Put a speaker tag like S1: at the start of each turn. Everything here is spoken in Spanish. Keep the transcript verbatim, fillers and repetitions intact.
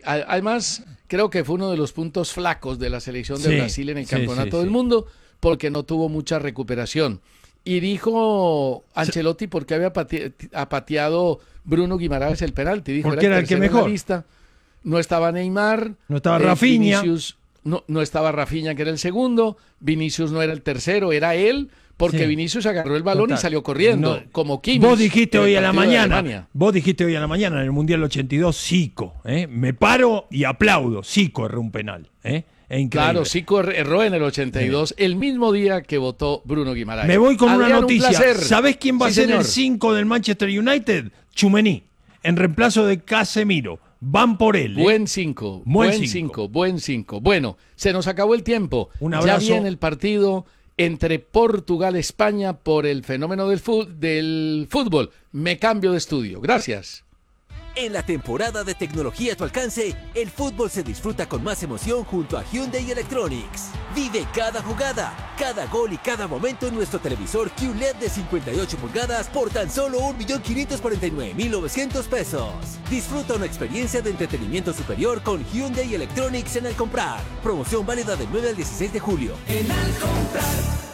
S1: a- además, creo que fue uno de los puntos flacos de la selección de
S2: Sí,
S1: Brasil en el
S2: sí,
S1: Campeonato
S2: sí,
S1: del
S2: sí.
S1: Mundo, porque no tuvo mucha recuperación. Y dijo Ancelotti por qué había pate- ha pateado Bruno Guimaraes el penalti. Dijo,
S2: Porque era el que
S1: tercero en la
S2: mejor.
S1: lista. No estaba Neymar.
S2: No estaba
S1: eh,
S2: Rafinha.
S1: Vinicius, no, no estaba Rafinha, que era el segundo. Vinicius no era el tercero, era él. Porque
S2: Sí.
S1: Vinicius agarró el balón
S2: Total.
S1: y salió corriendo,
S2: No.
S1: como Kimmich.
S2: Vos dijiste
S1: en el
S2: hoy a la
S1: partido de
S2: mañana,
S1: Alemania.
S2: vos dijiste hoy a la mañana en el Mundial ochenta y dos, Zico, ¿eh? Me paro y aplaudo, Zico erró un penal, ¿eh? Es increíble.
S1: Claro, Zico er- erró en el ochenta y dos, el mismo día que votó Bruno Guimaraes.
S2: Me voy con
S1: Adrián,
S2: una
S1: un
S2: noticia.
S1: placer.
S2: ¿Sabés quién va
S1: Sí,
S2: a ser
S1: señor.
S2: el cinco del Manchester United? Tchouaméni, en reemplazo de Casemiro. Van por él. ¿eh?
S1: Buen cinco,
S2: Buen
S1: buen
S2: cinco.
S1: cinco, buen cinco. Bueno, se nos acabó el tiempo.
S2: Un
S1: Ya
S2: abrazo.
S1: viene el partido entre Portugal y España por el fenómeno del, fu- del fútbol. Me cambio de estudio. Gracias.
S3: En la temporada de tecnología a tu alcance, el fútbol se disfruta con más emoción junto a Hyundai Electronics. Vive cada jugada, cada gol y cada momento en nuestro televisor Q L E D de cincuenta y ocho pulgadas por tan solo un millón quinientos cuarenta y nueve mil novecientos pesos. Disfruta una experiencia de entretenimiento superior con Hyundai Electronics en Al Comprar. Promoción válida del nueve al dieciséis de julio.
S4: En Al Comprar